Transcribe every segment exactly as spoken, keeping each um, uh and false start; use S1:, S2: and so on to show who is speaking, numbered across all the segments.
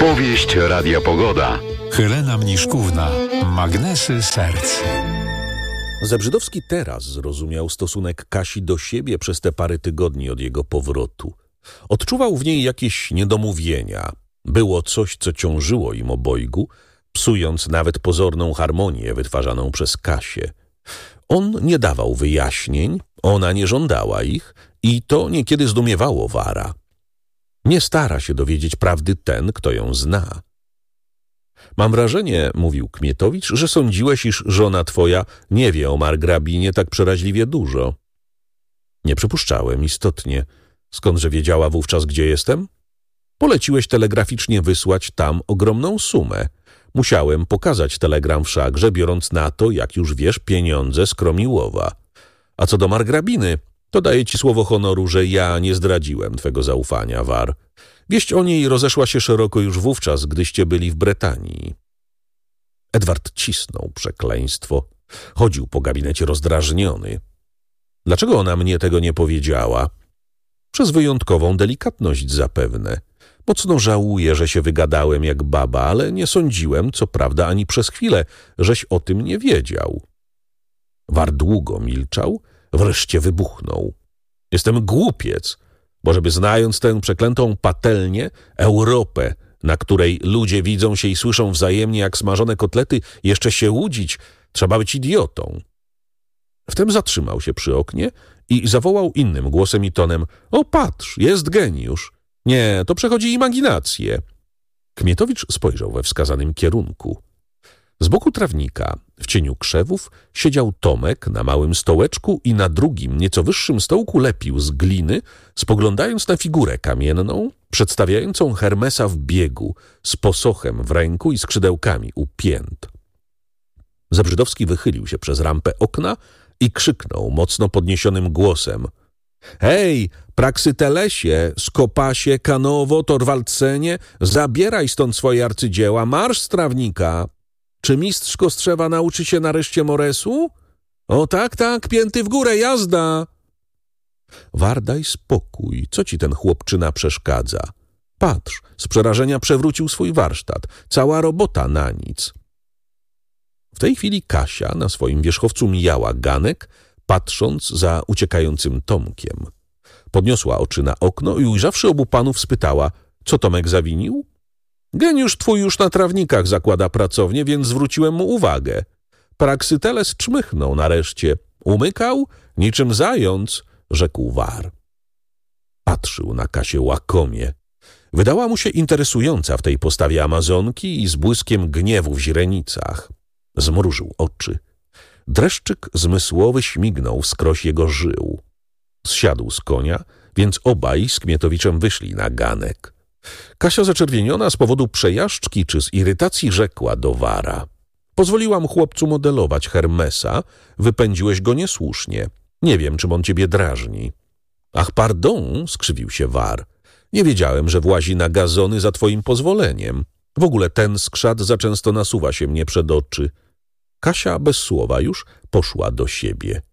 S1: Powieść Radia Pogoda.
S2: Helena Mniszkówna. Magnesy serc.
S3: Zebrzydowski teraz zrozumiał stosunek Kasi do siebie przez te parę tygodni od jego powrotu. Odczuwał w niej jakieś niedomówienia. Było coś, co ciążyło im obojgu, psując nawet pozorną harmonię wytwarzaną przez Kasię. On nie dawał wyjaśnień, ona nie żądała ich i to niekiedy zdumiewało Wara. Nie stara się dowiedzieć prawdy ten, kto ją zna. Mam wrażenie, mówił Kmietowicz, że sądziłeś, iż żona twoja nie wie o margrabinie tak przeraźliwie dużo. Nie przypuszczałem, istotnie. Skądże wiedziała wówczas, gdzie jestem? Poleciłeś telegraficznie wysłać tam ogromną sumę. Musiałem pokazać telegram wszakże, biorąc na to, jak już wiesz, pieniądze z Kromiłowa. A co do margrabiny, to daję ci słowo honoru, że ja nie zdradziłem twego zaufania, War. Wieść o niej rozeszła się szeroko już wówczas, gdyście byli w Bretanii. Edward cisnął przekleństwo. Chodził po gabinecie rozdrażniony. Dlaczego ona mnie tego nie powiedziała? Przez wyjątkową delikatność zapewne. Mocno żałuję, że się wygadałem jak baba, ale nie sądziłem, co prawda, ani przez chwilę, żeś o tym nie wiedział. War długo milczał, wreszcie wybuchnął. Jestem głupiec, bo żeby znając tę przeklętą patelnię, Europę, na której ludzie widzą się i słyszą wzajemnie jak smażone kotlety, jeszcze się łudzić, trzeba być idiotą. Wtem zatrzymał się przy oknie i zawołał innym głosem i tonem: o, patrz, jest geniusz. Nie, to przechodzi imaginację. Kmietowicz spojrzał we wskazanym kierunku. Z boku trawnika, w cieniu krzewów, siedział Tomek na małym stołeczku i na drugim, nieco wyższym stołku lepił z gliny, spoglądając na figurę kamienną, przedstawiającą Hermesa w biegu, z posochem w ręku i skrzydełkami u pięt. Zebrzydowski wychylił się przez rampę okna i krzyknął mocno podniesionym głosem: hej, Praksytelesie, Skopasie, Kanowo, Torwaldcenie, zabieraj stąd swoje arcydzieła, marsz z trawnika! Czy mistrz Kostrzewa nauczy się nareszcie moresu? O tak, tak, pięty w górę, jazda! War, daj spokój, co ci ten chłopczyna przeszkadza? Patrz, z przerażenia przewrócił swój warsztat, cała robota na nic. W tej chwili Kasia na swoim wierzchowcu mijała ganek, patrząc za uciekającym Tomkiem. Podniosła oczy na okno i ujrzawszy obu panów spytała: co Tomek zawinił? Geniusz twój już na trawnikach zakłada pracownię, więc zwróciłem mu uwagę. Praksyteles czmychnął nareszcie. Umykał? Niczym zając, rzekł War. Patrzył na Kasię łakomie. Wydała mu się interesująca w tej postawie amazonki i z błyskiem gniewu w źrenicach. Zmrużył oczy. Dreszczyk zmysłowy śmignął wskroś jego żył. Zsiadł z konia, więc obaj z Kmietowiczem wyszli na ganek. Kasia zaczerwieniona z powodu przejażdżki czy z irytacji rzekła do Wara: pozwoliłam chłopcu modelować Hermesa, wypędziłeś go niesłusznie. Nie wiem, czym on ciebie drażni. Ach, pardon, skrzywił się War. Nie wiedziałem, że włazi na gazony za twoim pozwoleniem. W ogóle ten skrzat za często nasuwa się mnie przed oczy. Kasia bez słowa już poszła do siebie.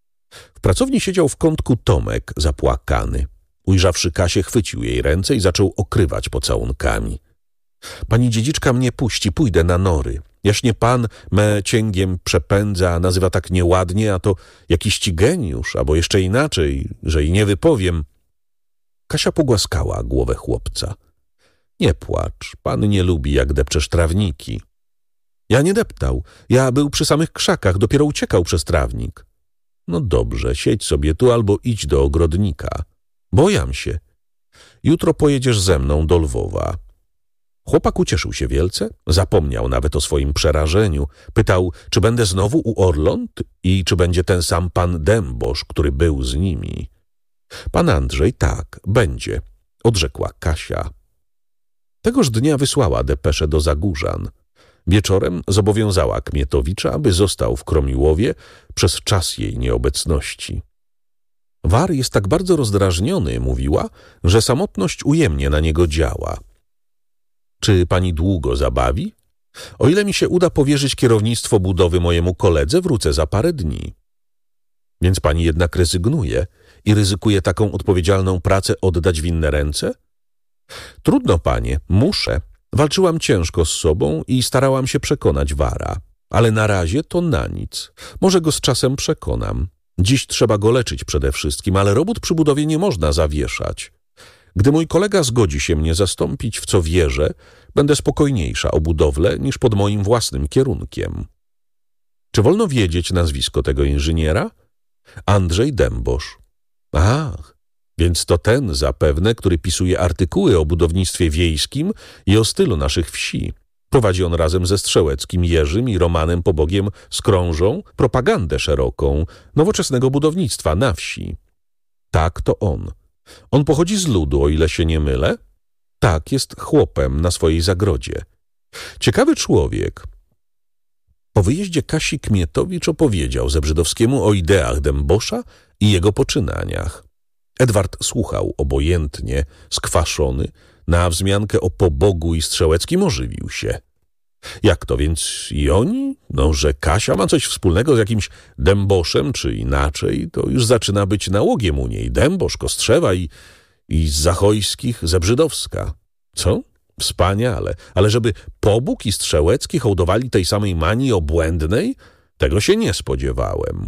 S3: W pracowni siedział w kątku Tomek, zapłakany. Ujrzawszy Kasię, chwycił jej ręce i zaczął okrywać pocałunkami. Pani dziedziczka mnie puści, pójdę na nory. Jaśnie pan me cięgiem przepędza, nazywa tak nieładnie, a to jakiś ci geniusz, albo jeszcze inaczej, że i nie wypowiem. Kasia pogłaskała głowę chłopca. Nie płacz, pan nie lubi, jak depczesz trawniki. Ja nie deptał, ja był przy samych krzakach, dopiero uciekał przez trawnik. No dobrze, siedź sobie tu albo idź do ogrodnika. Bojam się. Jutro pojedziesz ze mną do Lwowa. Chłopak ucieszył się wielce, zapomniał nawet o swoim przerażeniu. Pytał, czy będę znowu u Orląt i czy będzie ten sam pan Dębosz, który był z nimi. Pan Andrzej, tak, będzie, odrzekła Kasia. Tegoż dnia wysłała depeszę do Zagórzan. Wieczorem zobowiązała Kmietowicza, aby został w Kromiłowie przez czas jej nieobecności. War jest tak bardzo rozdrażniony, mówiła, że samotność ujemnie na niego działa. Czy pani długo zabawi? O ile mi się uda powierzyć kierownictwo budowy mojemu koledze, wrócę za parę dni. Więc pani jednak rezygnuje i ryzykuje taką odpowiedzialną pracę oddać w inne ręce? Trudno, panie, muszę. Walczyłam ciężko z sobą i starałam się przekonać Vara. Ale na razie to na nic. Może go z czasem przekonam. Dziś trzeba go leczyć przede wszystkim, ale robót przy budowie nie można zawieszać. Gdy mój kolega zgodzi się mnie zastąpić, w co wierzę, będę spokojniejsza o budowlę niż pod moim własnym kierunkiem. Czy wolno wiedzieć nazwisko tego inżyniera? Andrzej Dębosz. Ach, więc to ten zapewne, który pisuje artykuły o budownictwie wiejskim i o stylu naszych wsi. Prowadzi on razem ze Strzałeckim, Jerzym i Romanem Pobogiem Skrążą propagandę szeroką nowoczesnego budownictwa na wsi. Tak, to on. On pochodzi z ludu, o ile się nie mylę? Tak, jest chłopem na swojej zagrodzie. Ciekawy człowiek. Po wyjeździe Kasi Kmietowicz opowiedział Zebrzydowskiemu o ideach Dębosza i jego poczynaniach. Edward słuchał obojętnie, skwaszony, na wzmiankę o Pobogu i Strzałeckim ożywił się. Jak to więc i oni? No, że Kasia ma coś wspólnego z jakimś Dęboszem, czy inaczej, to już zaczyna być nałogiem u niej. Dębosz, Kostrzewa i, i z Zachojskich Zebrzydowska. Co? Wspaniale. Ale żeby Pobóg i Strzałecki hołdowali tej samej manii obłędnej? Tego się nie spodziewałem.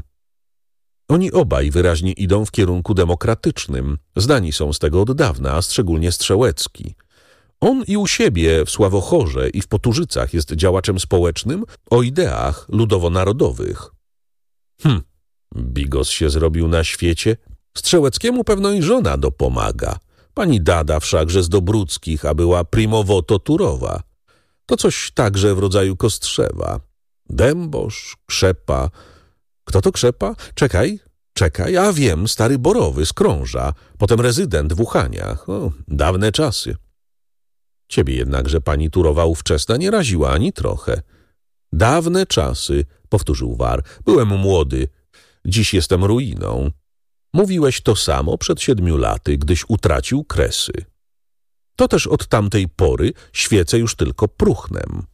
S3: Oni obaj wyraźnie idą w kierunku demokratycznym. Znani są z tego od dawna, a szczególnie Strzałecki. On i u siebie w Sławochorze i w Poturzycach jest działaczem społecznym o ideach ludowo-narodowych. Hm, bigos się zrobił na świecie. Strzałeckiemu pewno i żona dopomaga. Pani Dada wszakże z Dobruckich, a była primowoto Turowa. To coś także w rodzaju Kostrzewa. Dębosz, Krzepa. Kto to Krzepa? Czekaj, czekaj, a wiem, stary Borowy z Krąża, potem rezydent w Uchaniach. O, dawne czasy. Ciebie jednakże pani Turowa ówczesna nie raziła ani trochę. Dawne czasy, powtórzył War. Byłem młody, dziś jestem ruiną. Mówiłeś to samo przed siedmiu laty, gdyś utracił kresy. To też od tamtej pory świecę już tylko próchnem.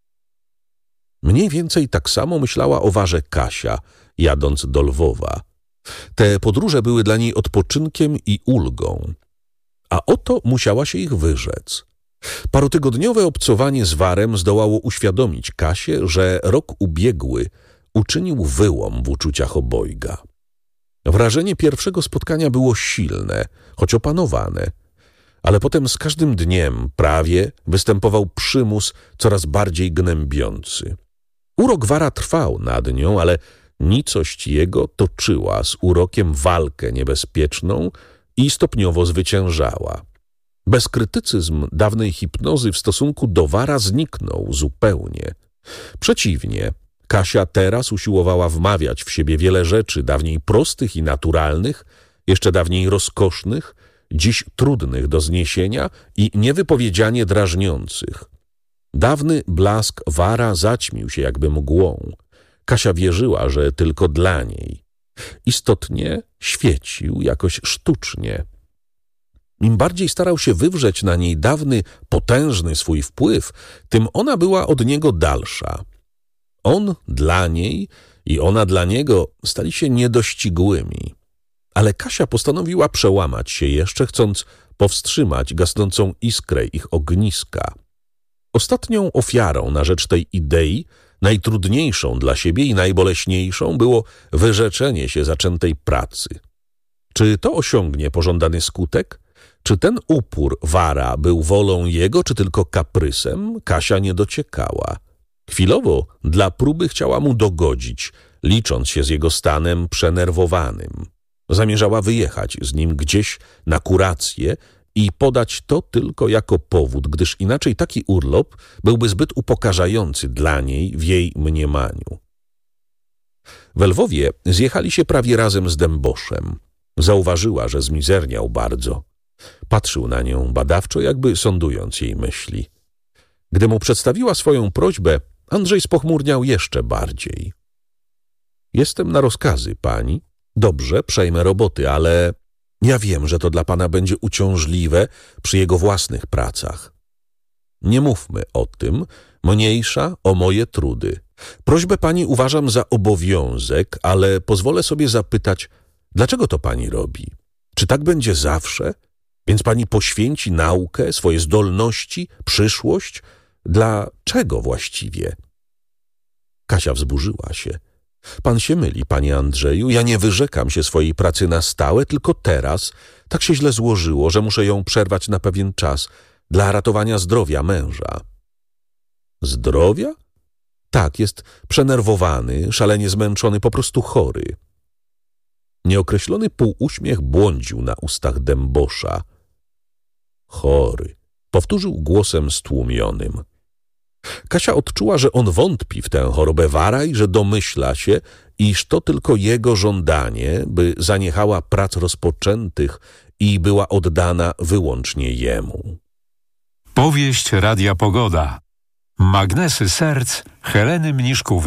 S3: Mniej więcej tak samo myślała o Warze Kasia, jadąc do Lwowa. Te podróże były dla niej odpoczynkiem i ulgą. A oto musiała się ich wyrzec. Parotygodniowe obcowanie z Warem zdołało uświadomić Kasię, że rok ubiegły uczynił wyłom w uczuciach obojga. Wrażenie pierwszego spotkania było silne, choć opanowane, ale potem z każdym dniem prawie występował przymus coraz bardziej gnębiący. Urok Wara trwał nad nią, ale nicość jego toczyła z urokiem walkę niebezpieczną i stopniowo zwyciężała. Bezkrytycyzm dawnej hipnozy w stosunku do Wara zniknął zupełnie. Przeciwnie, Kasia teraz usiłowała wmawiać w siebie wiele rzeczy, dawniej prostych i naturalnych, jeszcze dawniej rozkosznych, dziś trudnych do zniesienia i niewypowiedzianie drażniących. Dawny blask Wara zaćmił się jakby mgłą. Kasia wierzyła, że tylko dla niej. Istotnie świecił jakoś sztucznie. Im bardziej starał się wywrzeć na niej dawny, potężny swój wpływ, tym ona była od niego dalsza. On dla niej i ona dla niego stali się niedościgłymi. Ale Kasia postanowiła przełamać się jeszcze, chcąc powstrzymać gasnącą iskrę ich ogniska. Ostatnią ofiarą na rzecz tej idei, najtrudniejszą dla siebie i najboleśniejszą, było wyrzeczenie się zaczętej pracy. Czy to osiągnie pożądany skutek? Czy ten upór Wara był wolą jego, czy tylko kaprysem? Kasia nie dociekała. Chwilowo dla próby chciała mu dogodzić, licząc się z jego stanem przenerwowanym. Zamierzała wyjechać z nim gdzieś na kurację i podać to tylko jako powód, gdyż inaczej taki urlop byłby zbyt upokarzający dla niej w jej mniemaniu. We Lwowie zjechali się prawie razem z Dęboszem. Zauważyła, że zmizerniał bardzo. Patrzył na nią badawczo, jakby sądując jej myśli. Gdy mu przedstawiła swoją prośbę, Andrzej spochmurniał jeszcze bardziej. Jestem na rozkazy, pani. Dobrze, przejmę roboty, ale ja wiem, że to dla pana będzie uciążliwe przy jego własnych pracach. Nie mówmy o tym, mniejsza o moje trudy. Prośbę pani uważam za obowiązek, ale pozwolę sobie zapytać, dlaczego to pani robi? Czy tak będzie zawsze? Więc pani poświęci naukę, swoje zdolności, przyszłość? Dla czego właściwie? Kasia wzburzyła się. Pan się myli, panie Andrzeju. Ja nie wyrzekam się swojej pracy na stałe, tylko teraz tak się źle złożyło, że muszę ją przerwać na pewien czas dla ratowania zdrowia męża. Zdrowia? Tak, jest przenerwowany, szalenie zmęczony, po prostu chory. Nieokreślony półuśmiech błądził na ustach dębosza. Chory, powtórzył głosem stłumionym. Kasia odczuła, że on wątpi w tę chorobę wara i że domyśla się, iż to tylko jego żądanie, by zaniechała prac rozpoczętych i była oddana wyłącznie jemu.
S2: Powieść Radia Pogoda. Magnesy serc Heleny Mniszkówny.